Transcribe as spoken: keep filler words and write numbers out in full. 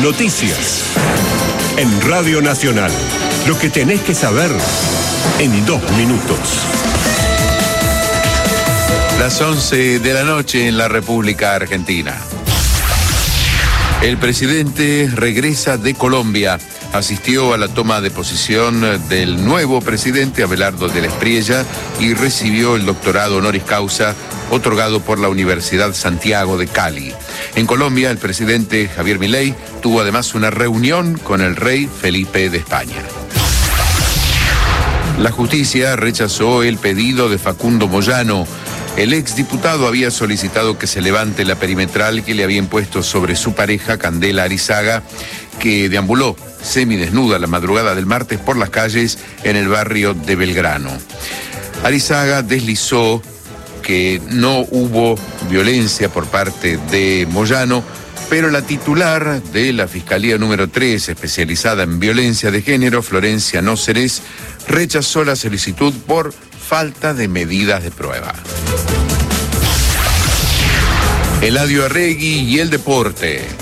Noticias. En Radio Nacional. Lo que tenés que saber en dos minutos. Las once de la noche en la República Argentina. El presidente regresa de Colombia. Asistió a la toma de posesión del nuevo presidente Abelardo de la Espriella y recibió el doctorado honoris causa otorgado por la Universidad Santiago de Cali. En Colombia, el presidente Javier Milei tuvo además una reunión con el rey Felipe de España. La justicia rechazó el pedido de Facundo Moyano. El exdiputado había solicitado que se levante la perimetral que le había impuesto sobre su pareja, Candela Arizaga, que deambuló semidesnuda la madrugada del martes por las calles en el barrio de Belgrano. Arizaga deslizó que no hubo violencia por parte de Moyano, pero la titular de la Fiscalía número tres, especializada en violencia de género, Florencia Nóceres, rechazó la solicitud por falta de medidas de prueba. Eladio Arregui y el deporte.